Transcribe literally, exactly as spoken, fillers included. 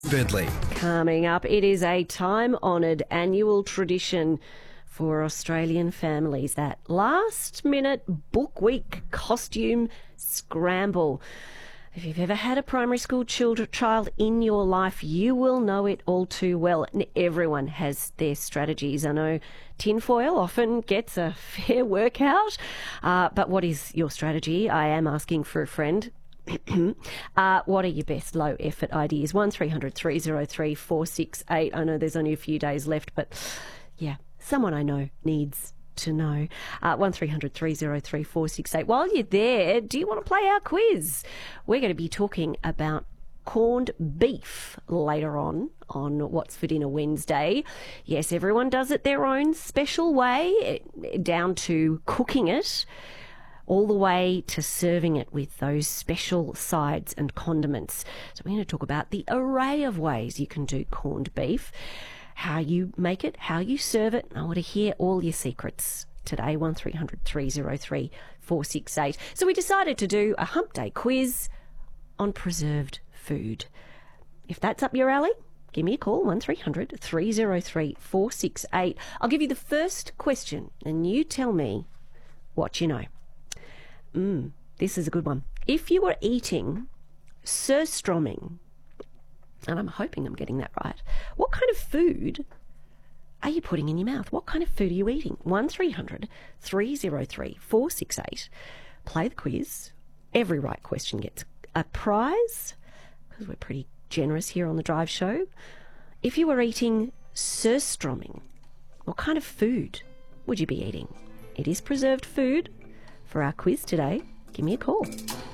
Bentley. Coming up, it is a time-honoured annual tradition for Australian families, that last-minute book week costume scramble. If you've ever had a primary school child, child in your life, you will know it all too well. And everyone has their strategies. I know tinfoil often gets a fair workout, uh, but what is your strategy? I am asking for a friend. uh, what are your best low effort ideas? one three hundred three oh three four six eight. I know there's only a few days left, but yeah, someone I know needs to know. Uh, one three hundred three oh three four six eight. While you're there, do you want to play our quiz? We're going to be talking about corned beef later on on What's for Dinner Wednesday. Yes, everyone does it their own special way, down to cooking it, all the way to serving it with those special sides and condiments. So we're going to talk about the array of ways you can do corned beef, how you make it, how you serve it. I want to hear all your secrets today. one three hundred three oh three four six eight. So we decided to do a hump day quiz on preserved food. If that's up your alley, give me a call, one three hundred three oh three four six eight. I'll give you the first question and you tell me what you know. Mm, this is a good one. If you were eating surströmming, and I'm hoping I'm getting that right, what kind of food are you putting in your mouth? What kind of food are you eating? one three hundred three oh three four six eight. Play the quiz. Every right question gets a prize, because we're pretty generous here on the Drive Show. If you were eating surströmming, what kind of food would you be eating? It is preserved food. For our quiz today, give me a call.